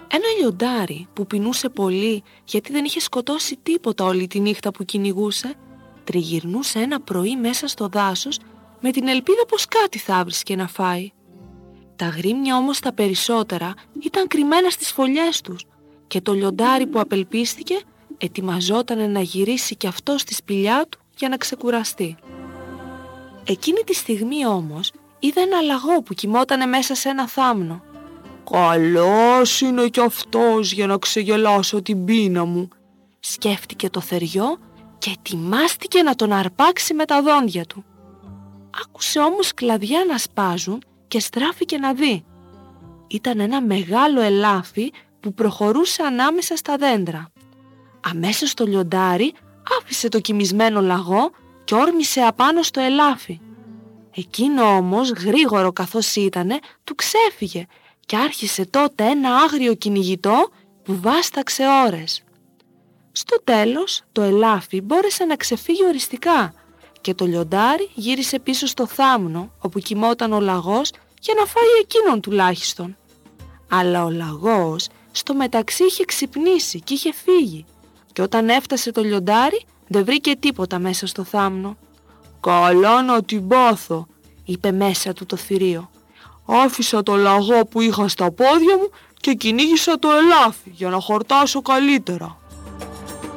Ένα λιοντάρι που πεινούσε πολύ γιατί δεν είχε σκοτώσει τίποτα όλη τη νύχτα που κυνηγούσε, τριγυρνούσε ένα πρωί μέσα στο δάσος με την ελπίδα πως κάτι θα βρίσκε να φάει. Τα γρήμια όμως τα περισσότερα ήταν κρυμμένα στις φωλιές τους και το λιοντάρι που απελπίστηκε ετοιμαζόταν να γυρίσει κι αυτό στη σπηλιά του για να ξεκουραστεί. Εκείνη τη στιγμή όμως είδε ένα λαγό που κοιμότανε μέσα σε ένα θάμνο. «Καλός είναι κι αυτός για να ξεγελάσω την πείνα μου», σκέφτηκε το θεριό και ετοιμάστηκε να τον αρπάξει με τα δόντια του. Άκουσε όμως κλαδιά να σπάζουν και στράφηκε να δει. Ήταν ένα μεγάλο ελάφι που προχωρούσε ανάμεσα στα δέντρα. Αμέσως το λιοντάρι άφησε το κοιμισμένο λαγό και όρμησε απάνω στο ελάφι. Εκείνο όμως, γρήγορο καθώς ήτανε, του ξέφυγε και άρχισε τότε ένα άγριο κυνηγητό που βάσταξε ώρες. Στο τέλος το ελάφι μπόρεσε να ξεφύγει οριστικά και το λιοντάρι γύρισε πίσω στο θάμνο όπου κοιμόταν ο λαγός για να φάει εκείνον τουλάχιστον. Αλλά ο λαγός στο μεταξύ είχε ξυπνήσει και είχε φύγει και όταν έφτασε το λιοντάρι δεν βρήκε τίποτα μέσα στο θάμνο. «Καλά να την πάθω», είπε μέσα του το θηρίο. «Άφησα το λαγό που είχα στα πόδια μου και κυνήγησα το ελάφι για να χορτάσω καλύτερα».